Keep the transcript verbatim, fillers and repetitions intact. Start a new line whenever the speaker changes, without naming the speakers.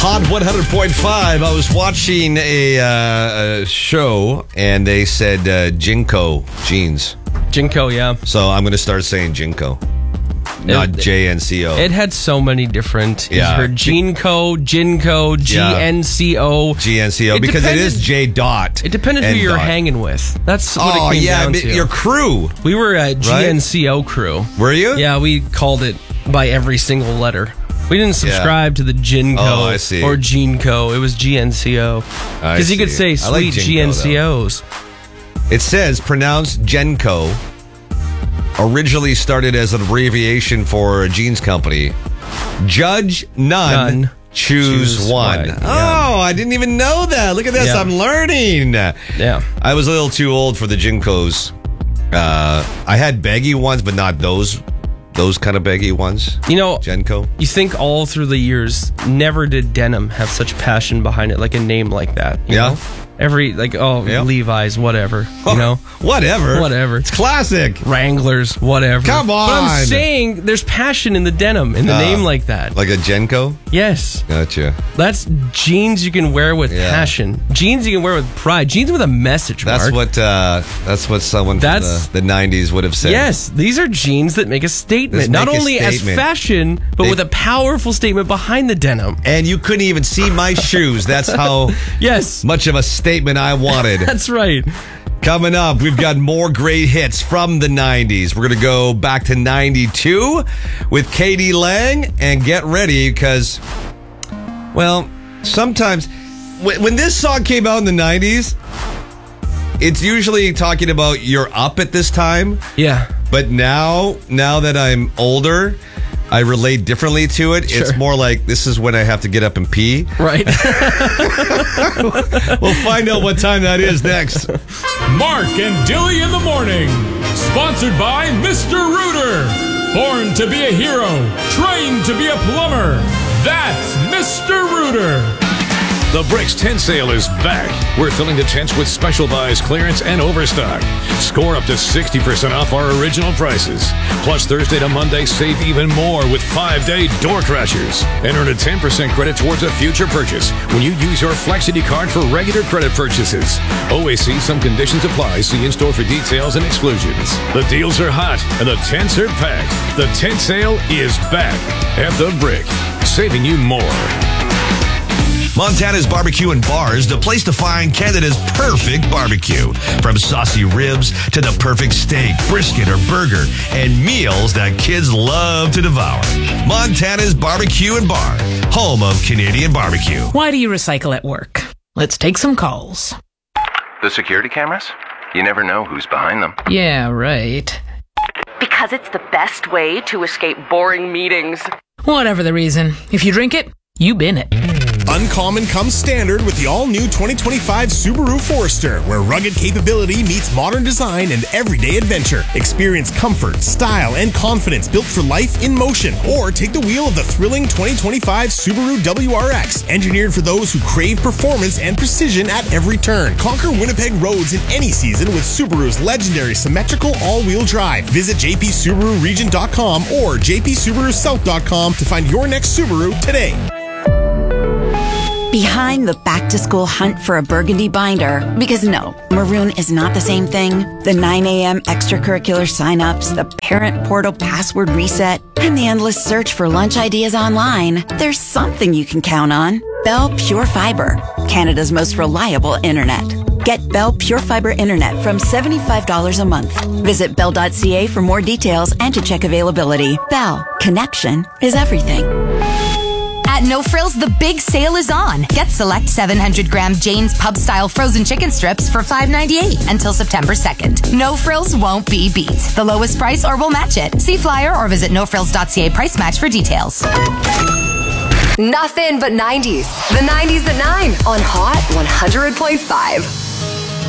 Hot one hundred point five. I was watching a, uh, a show, and they said uh, Jinko jeans.
Jinko, yeah.
So I'm going to start saying Jinko, not
It-
J N C O.
It had so many different.
Yeah.
You heard Jinko, Jinko, G N C O.
G N C O,
It
because
depended-
it is J dot.
It depended who
and
you were
dot.
hanging with. That's what
Oh,
it came
yeah,
down
but
to.
your crew.
We were a G N C O crew.
Were you?
Yeah, we called it by every single letter. We didn't subscribe to the Jinko
Oh, I see.
or Jinko. It was G N C O.
I
Because you could
see.
say
I like
sweet
Jinko,
G N C Os.
It says pronounced Genco. Originally started as an abbreviation for a jeans company. Judge none,
None.
choose,
Choose
one.
one,
Oh,
yeah.
I didn't even know that. Look at this.
Yeah.
I'm learning.
Yeah.
I was a little too old for the Jinkos. Uh, I had baggy ones, but not those those kind of baggy ones.
You know,
Genco.
you think all through the years, never did denim have such passion behind it, like a name like that. You
Yeah.
know? Every, like, oh,
Yeah.
Levi's, whatever. You know?
Whatever.
Whatever.
It's classic.
Wranglers, whatever.
Come
But I'm
on.
saying there's passion in the denim, in the
Uh,
name like that.
Like a Genco?
Yes.
Gotcha.
That's jeans you can wear with
Yeah.
passion. Jeans you can wear with pride. Jeans with a message,
That's
Mark.
what uh, that's what someone from
That's-
the, the nineties would have said.
Yes, these are jeans that make a statement.
Let's
Not
make a
only
statement.
as fashion, but
They-
with a powerful statement behind the denim.
And you couldn't even see my shoes. That's how
Yes.
much of a statement I wanted.
That's right.
Coming up, we've got more great hits from the nineties. We're going to go back to ninety-two with Katie Lang, and get ready because, well, sometimes when, when this song came out in the nineties, it's usually talking about you're up at this time.
Yeah.
But now, now that I'm older, I relate differently to it.
Sure.
It's more like this is when I have to get up and pee.
Right.
We'll find out what time that is next.
Mark and Dilly in the morning. Sponsored by Mister Rooter. Born to be a hero, trained to be a plumber. That's Mister Rooter.
The Bricks tent sale is back. We're filling the tents with special buys, clearance, and overstock. Score up to sixty percent off our original prices. Plus, Thursday to Monday, save even more with five-day door crashers. And earn a ten percent credit towards a future purchase when you use your Flexity card for regular credit purchases. Always see some conditions apply. See in-store for details and exclusions. The deals are hot and the tents are packed. The tent sale is back at The Brick, saving you more.
Montana's Barbecue and Bars, the place to find Canada's perfect barbecue. From saucy ribs to the perfect steak, brisket, or burger, and meals that kids love to devour. Montana's Barbecue and Bar, home of Canadian barbecue.
Why do you recycle at work? Let's take some calls.
The security cameras? You never know who's behind them.
Yeah, right.
Because it's the best way to escape boring meetings.
Whatever the reason, if you drink it, you bin it.
Uncommon comes standard with the all-new twenty twenty-five Subaru Forester, where rugged capability meets modern design and everyday adventure. Experience comfort, style, and confidence built for life in motion. Or take the wheel of the thrilling twenty twenty-five Subaru W R X, engineered for those who crave performance and precision at every turn. Conquer Winnipeg roads in any season with Subaru's legendary symmetrical all-wheel drive. Visit j p subaru region dot com or j p subaru south dot com to find your next Subaru today.
Behind the back-to-school hunt for a burgundy binder, because no, maroon is not the same thing. The nine a.m. extracurricular sign-ups, the parent portal password reset, and the endless search for lunch ideas online. There's something you can count on. Bell Pure Fiber, Canada's most reliable internet. Get Bell Pure Fiber Internet from seventy-five dollars a month. Visit bell dot c a for more details and to check availability. Bell, connection is everything.
At No Frills, the big sale is on. Get select seven hundred gram Jane's Pub Style frozen chicken strips for five ninety-eight until September second. No Frills won't be beat. The lowest price or we'll match it. See flyer or visit no frills dot c a price match for details.
Nothing but nineties. The nineties at nine on Hot one hundred point five.